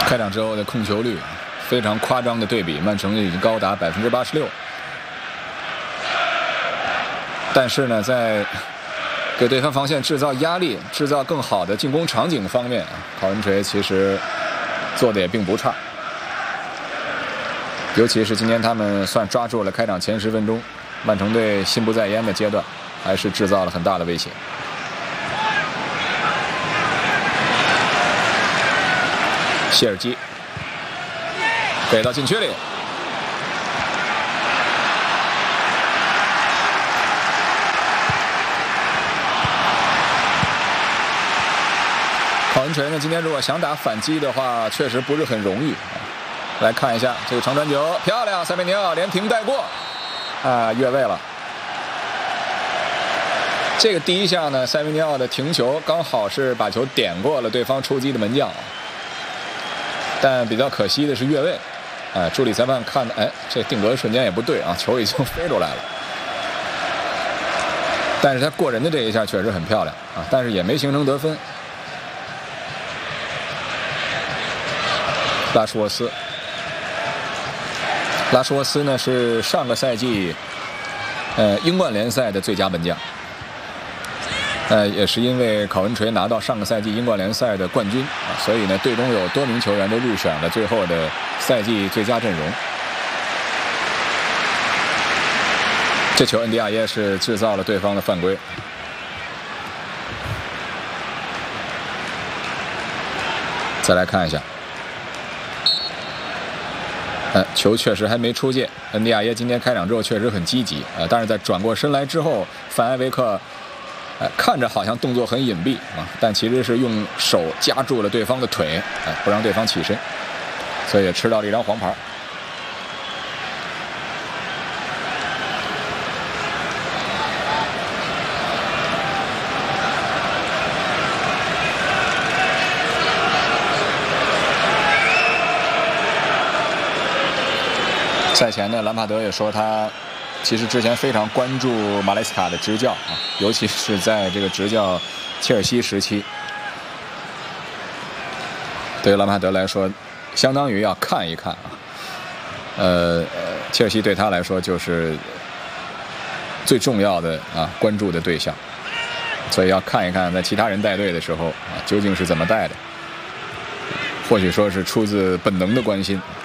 开场之后的控球率非常夸张的对比，曼城已经高达86%。但是呢，在给对方防线制造压力、制造更好的进攻场景方面，考文垂其实做的也并不差。尤其是今天他们算抓住了开场前10分钟，曼城队心不在焉的阶段，还是制造了很大的威胁。谢尔基给到禁区里，考文垂呢，今天如果想打反击的话，确实不是很容易。来看一下这个长传球，漂亮，塞梅尼奥连停带过，越位了。这个第一下呢，塞梅尼奥的停球刚好是把球点过了对方出击的门将，但比较可惜的是越位。助理裁判看的，这定格的瞬间也不对啊，球已经飞出来了。但是他过人的这一下确实很漂亮啊，但是也没形成得分。拉什沃斯。拉什沃斯呢是上个赛季，英冠联赛的最佳门将，也是因为考文垂拿到上个赛季英冠联赛的冠军啊，所以呢队中有多名球员都入选了最后的赛季最佳阵容。这球恩迪亚耶是制造了对方的犯规。再来看一下。球确实还没出界，恩迪亚耶今天开场之后确实很积极但是在转过身来之后，范埃维克看着好像动作很隐蔽但其实是用手夹住了对方的腿不让对方起身，所以也吃到了一张黄牌。赛前呢，兰帕德也说他其实之前非常关注马莱斯卡的执教尤其是在这个执教切尔西时期。对于兰帕德来说，相当于要看一看切尔西对他来说就是最重要的关注的对象，所以要看一看在其他人带队的时候究竟是怎么带的，或许说是出自本能的关心。